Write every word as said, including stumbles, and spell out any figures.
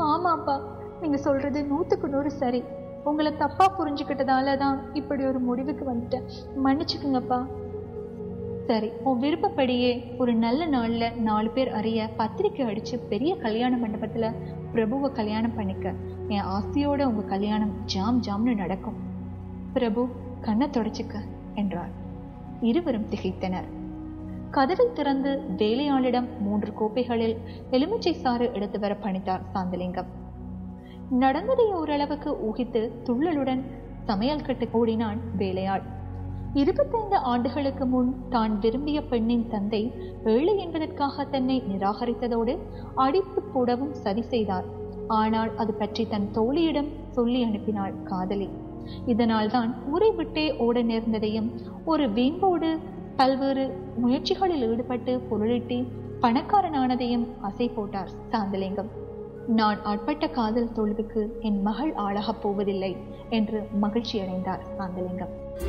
ஆமாப்பா, நீங்க சொல்றது நூத்துக்கு நூறு சரி. உங்களை தப்பா புரிஞ்சுக்கிட்டதால தான் இப்படி ஒரு முடிவுக்கு வந்துட்டேன். மன்னிச்சுக்குங்கப்பா. சரி, உன் விருப்பப்படியே ஒரு நல்ல நாள்ல நாலு பேர் அறிய பத்திரிக்கை அடிச்சு பெரிய கல்யாண மண்டபத்துல பிரபுவை கல்யாணம் பண்ணிக்க. என் ஆசையோட உங்க கல்யாணம் ஜாம் ஜாம்னு நடக்கும். பிரபு கண்ணை தொடச்சுக்க என்றார். இருவரும் திகைத்தனர். கதவை திறந்து வேலையாளிடம் மூன்று கோப்பைகளில் எலுமிச்சை சாறு எடுத்து வர பணித்தார் சாந்தலிங்கம். நடந்ததை ஓரளவுக்கு ஊகித்து துள்ளலுடன் சமையல் கட்டு ஓடினான் வேலையாள். இருபத்தைந்து ஆண்டுகளுக்கு முன் தான் விரும்பிய பெண்ணின் தந்தை ஏழை என்பதற்காக தன்னை நிராகரித்ததோடு அடித்து போடவும் சதி செய்தார். ஆனால் அது பற்றி தன் தோழியிடம் சொல்லி அனுப்பினாள் காதலி. இதனால் தான் ஊரை விட்டே ஓட நேர்ந்ததையும் ஒரு வீம்போடு பல்வேறு முயற்சிகளில் ஈடுபட்டு பொருளிட்டு பணக்காரனானதையும் அசை போட்டார் சாந்தலிங்கம். நான் ஆட்பட்ட காதல் தோல்விக்கு என் மகள் ஆளாகப் போவதில்லை என்று மகிழ்ச்சி அடைந்தார் சாந்தலிங்கம்.